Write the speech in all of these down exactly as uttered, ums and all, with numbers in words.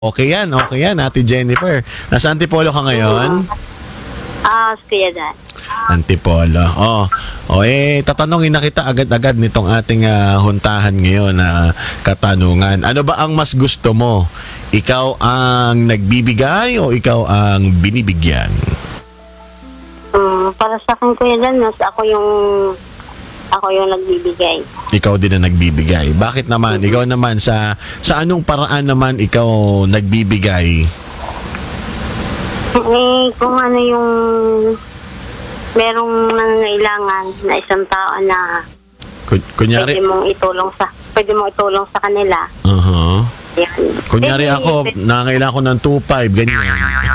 Okay yan, okay yan, Ate Jennifer. Nasa Antipolo ka ngayon? Ah, Kuya Dan. Antipolo. Oh, oh eh, tatanungin na kita agad-agad nitong ating uh, huntahan ngayon na uh, katanungan. Ano ba ang mas gusto mo? Ikaw ang nagbibigay o ikaw ang binibigyan? Um, para sa akin, Kuya Dan, mas ako yung ako yung nagbibigay. Ikaw din ang nagbibigay. Bakit naman? Mm-hmm. Ikaw naman, sa sa anong paraan naman ikaw nagbibigay? Eh, kung ano yung merong nangangailangan na isang tao na Kun- kunyari, pwede mong itulong sa pwede mong itulong sa kanila. Uh-huh. Yan. Kunyari Eh, ako, eh, nangangailangan ko ng two five, ganyan.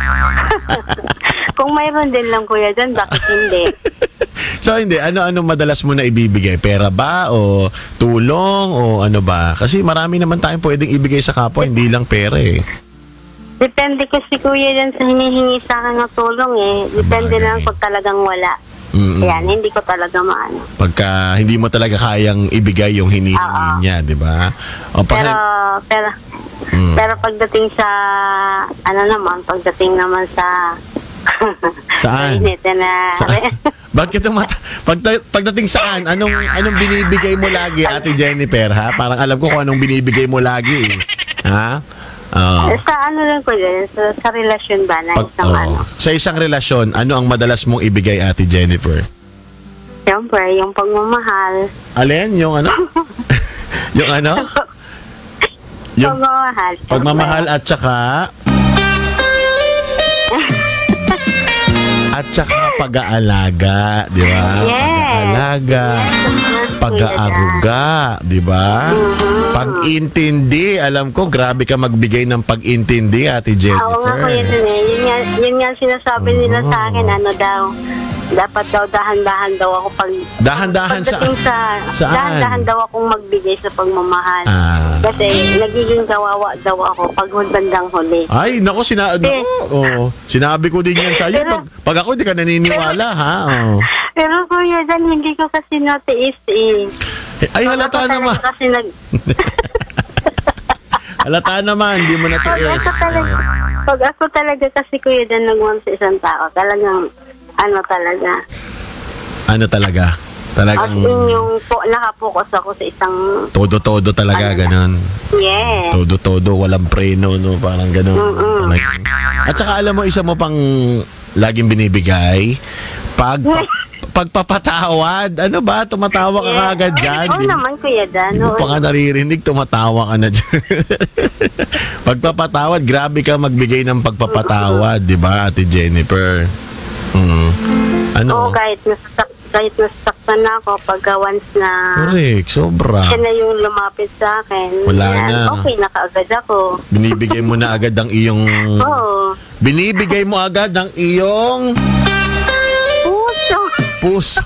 Kung mayroon din lang, Kuya Dan, bakit hindi? So hindi, ano-ano madalas mo na ibibigay? Pera ba o tulong o ano ba? Kasi marami naman tayong pwedeng ibigay sa kapwa, hindi lang pera eh. Depende kasi, Kuya Dan, sa hinihingi sa akin ng tulong eh. Depende Okay. lang kung talagang wala. Mm-mm. Yan, hindi ko talaga maano. Pagka hindi mo talaga kayang ibigay yung hinihingi Oo. niya, di ba? O pag Pero, pero, Mm. pero pagdating sa, ano naman, pagdating naman sa, Saan? Mainit na. Sa, bakit tumata pag, pagdating saan, anong anong binibigay mo lagi, Ate Jennifer, ha? Parang alam ko kung anong binibigay mo lagi, eh. Ha? Oo. Sa ano lang ko din, sa, sa relasyon ba na Pag- isang oo. ano. Sa isang relasyon, ano ang madalas mong ibigay, Ate Jennifer? Siyempre, yung pagmamahal. Alin? Yung ano? yung ano? Yung Pagmamahal. siyempre. pagmamahal at saka at saka pag-aalaga, di ba? Yes. Pag-aalaga, Yes. pag-aaruga, di ba? Mhm. Pag-intindi, alam ko, grabe ka magbigay ng pag-intindi, Ate Oo nga, Jennifer. Kuya Dan eh. Yun nga, yun nga sinasabi nila sa akin, ano daw, dapat daw dahan-dahan daw ako pag... Dahan-dahan sa- pagdating sa... saan? Dahan-dahan daw akong magbigay sa pagmamahal. Ah. Kasi nagiging kawawa daw ako pag bandang huli. Ay, nako, sina Eh. nako, oh, sinabi ko din yan sa iyo. Pag, pag ako, di ka naniniwala, ha? Oh. Pero Kuya Dan, hindi ko kasi natiis eh. Ay, halata Pag ako naman. talaga Kasi nag... Halata naman, di mo pag natiis. ako talaga, pag ako talaga kasi Kuya Dan nagmahal sa isang tao, talagang ano talaga. Ano talaga? As Talagang in yung po, nakapokus ako sa isang... todo-todo talaga, Ano? ganon. Yes. Todo-todo, walang preno, no? Parang ganon. Mm-mm. Talagang- At saka alam mo, isa mo pang laging binibigay, pag pa- pagpapatawad. Ano ba? Tumatawa ka Yes. agad dyan. Oo naman, Kuya Dan. Hindi mo Oo. pa nga naririnig, tumatawa ka na dyan. Pagpapatawad, grabe ka magbigay ng pagpapatawad, di ba, Ate Jennifer? Hmm. Ano? Oo, kahit nasasak, kahit nasasaktan na ako pagka once na Correct, sobra. siya na yung lumapit sa akin. Wala yan, na. Okay na kaagad ako. Binibigay mo na agad ang iyong... Oo. Binibigay mo agad ang iyong Puso. puso.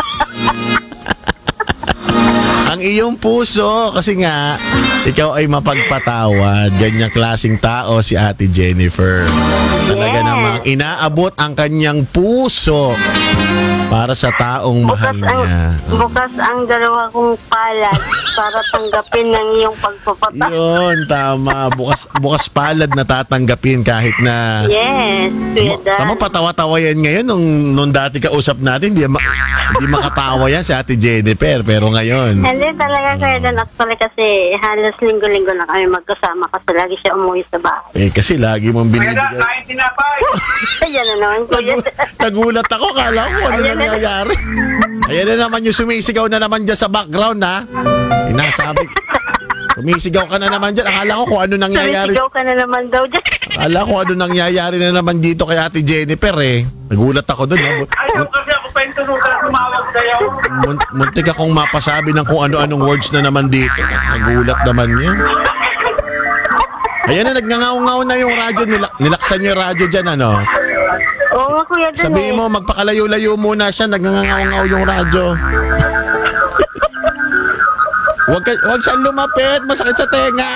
Ang iyong puso, kasi nga, ikaw ay mapagpatawad. Ganyang klaseng tao si Ate Jennifer. Talaga Yes. namang inaabot ang kanyang puso para sa taong mahal Bukas ang, niya. bukas ang dalawa kong palad para tanggapin ng iyong pagpapata. Yun, tama. Bukas, bukas palad na tatanggapin kahit na... Yes, Kuya Dan. Tama, patawa-tawa yan ngayon. Nung, nung dati kausap natin, hindi, ma- hindi makatawa yan si Ate Jennifer. Pero ngayon, Hindi talaga, Kuya Dan. Actually kasi halos linggo-linggo na kami magkasama kasi lagi siya umuwi sa bahay. eh kasi lagi mong Kaya binibigay. kain tinapay. Ayan na naman, Kuya Nagu- Dan. Nagulat ako, kala ko ano Ayan na. nangyayari. Ayan na naman yung sumisigaw na naman dyan sa background, ha? Inasabi. Sumisigaw ka na naman dyan. Akala ko kung ano nangyayari. Sumisigaw ka na naman daw dyan. Akala ko ano nangyayari na naman dito kay Ate Jennifer, eh. Nagulat ako doon, ha? Ayaw kasi ako pa yung tunog na tumawag sa'yo. Mun- muntik akong mapasabi ng kung ano-anong words na naman dito. Nagulat naman niya. Ayan na, nagngangaw-ngaw na yung radyo. Nila- nilaksan niyo yung radyo dyan, ano? Oo nga, Kuya Dan. Sabihin eh. mo, magpakalayo-layo muna siya. Nagngangaw-ngaw yung radyo. Huwag, ka, huwag siyang lumapit. Masakit sa tenga.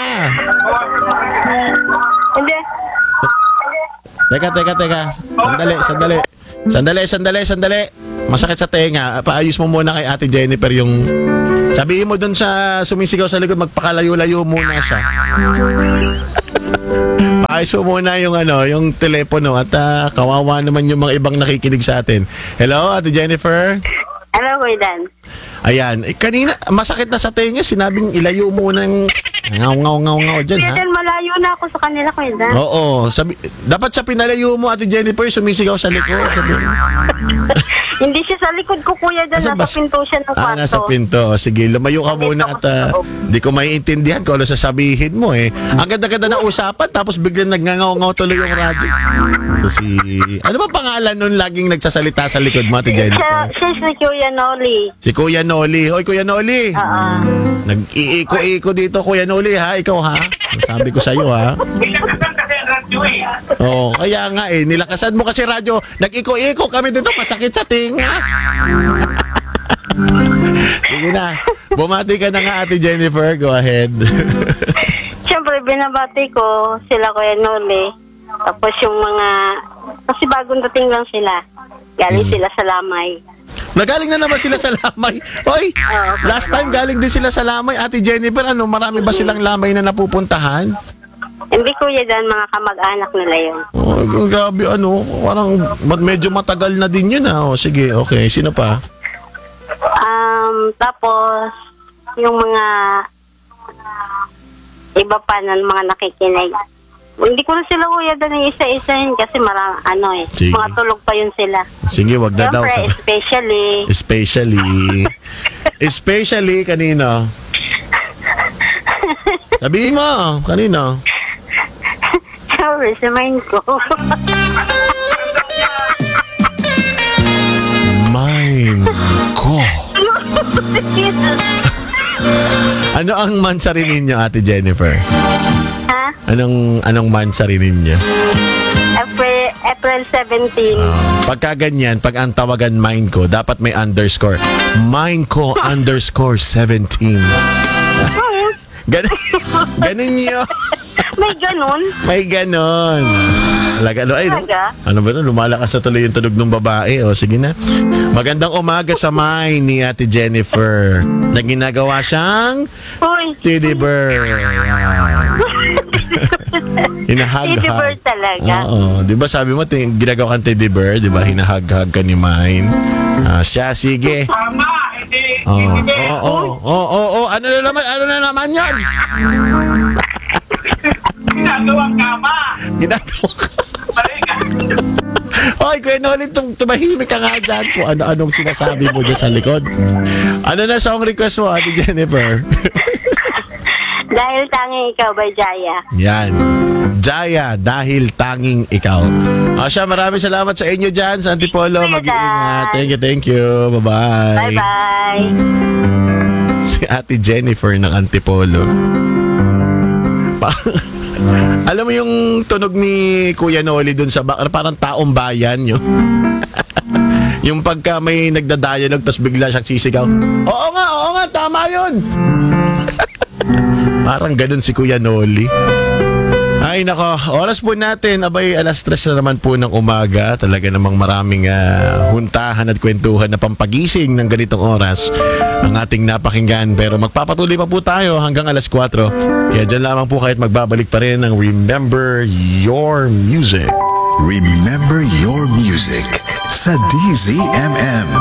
Hindi. Teka, teka, teka. Sandali, sandali. Sandali, sandali, sandali. Masakit sa tenga. Paayos mo muna kay Ate Jennifer yung... Sabihin mo dun sa sumisigaw sa likod, magpakalayo-layo muna siya. ayos mo muna yung ano, yung telepono at ah, kawawa naman yung mga ibang nakikinig sa atin. Hello, Ate Jennifer? Hello, Kuya Dan. Ayan, eh, kanina masakit na sa tenga, sinabing ilayo mo ng ngaw ngaw ngaw ngaw dyan, Kuya ha? Dan, malayo na ako sa kanila, Kuya Dan. Oo, sabi, dapat sa pinalayo mo, Ate Jennifer, sumisigaw sa likod. Sabi, Hindi siya sa likod ko, Kuya Dan. Nasa Nasa bas- pinto siya ng ah, kwarto. nasa pinto. O, sige, lumayo ka Nandito muna ako at sa ah, loob. di ko maiintindihan kung ano sasabihin mo eh. Ang ganda-ganda ng usapan, tapos biglang nagngangaw-ngaw tuloy yung radyo. So, si... Ano ba pangalan nun laging nagsasalita sa likod mo, Ate Siya, Jennifer? siya si Kuya Noli. Si Kuya Noli. Hoy, Kuya Noli! Oo. Nag-iiko-iko dito, Kuya Noli, ha? Ikaw, ha? Sabi ko sa'yo, ha? Pinakasan kasi ang radyo eh. Oo, kaya nga eh. Nilakasan mo kasi radyo. Nag-iko-iko kami dito. Masakit sa tinga. Sige na. Bumati ka na nga, Ate Jennifer. Go ahead. Siyempre, binabati ko sila Kuya Noli. Tapos yung mga... Kasi bagong dating lang sila. Galing sila sa Lamay. Nagaling na naman sila sa Lamay. Hoy, Oo. last time galing din sila sa Lamay. Ate Jennifer, ano, marami ba silang Lamay na napupuntahan? Hindi, Kuya Dan, mga kamag-anak nila yun. Oh, grabe, ano, parang mat- medyo matagal na din yun, ah. Oh, sige, okay. Sino pa? Um, tapos, yung mga iba pa na mga nakikinig. Hindi ko na sila, Kuya Dan, isa-isahin kasi marang, ano eh, Sige. mga tulog pa yun sila. Sige, wag na daw. Siyempre, especially, Especially. Especially kanino? Sabihin mo, kanino? siyempre, sa mind ko. Mine ko. Ano ang mansari ninyo, Ate Jennifer? ha? Anong anong mansari ninyo? April, April seventeenth. Pagka ganyan, pag ang tawagan mine ko, dapat may underscore. Mine ko underscore seventeen. Ganun, ganun nyo. May ganun. May ganon. Talaga, ano, ay, no? Talaga? Ano ba ito? Lumalakas na tuloy yung tunog ng babae. O, sige na. Magandang umaga sa mine ni Ate Jennifer. Na ginagawa siyang Uy, teddy bear. Hinahag-hag. teddy bear talaga. Oo. Di ba sabi mo, ting- ginagawa kang teddy bear, di ba? Hinahag-hag ka ni mine. Ah, siya, sige. Tama, hindi. Oo. Hindi. Oo, oo, oo, oo. Ano na naman, ano na naman yan? Ginagawa kama. Ginagawa ka. Balikan. Hoy, Kuya Nolin, tum tumahimik ka nga dyan kung ano-anong sinasabi mo dyan sa likod. Ano na song request mo, Ate Jennifer? Dahil tanging ikaw by Jaya. Yan. Jaya, dahil tanging ikaw. O siya, maraming salamat sa inyo dyan sa Antipolo. Kuya Mag-iingat. Dan. Thank you, thank you. Bye-bye. Bye-bye. Si Ate Jennifer ng Antipolo. Pa- Alam mo yung tunog ni Kuya Noli dun sa ba- parang taong bayan yun. Yung pagka may nagda-dialogue tapos bigla siyang sisigaw. Oo nga, oo nga, tama yun. Parang ganun si Kuya Noli. Ay nako, oras po natin, abay alas tres na naman po ng umaga. Talaga namang maraming ah, huntahan at kwentuhan na pampagising ng ganitong oras ang ating napakinggan. Pero magpapatuloy pa po tayo hanggang alas kwatro. Kaya dyan lamang po kahit magbabalik pa rin ng Remember Your Music. Remember your music sa D Z M M.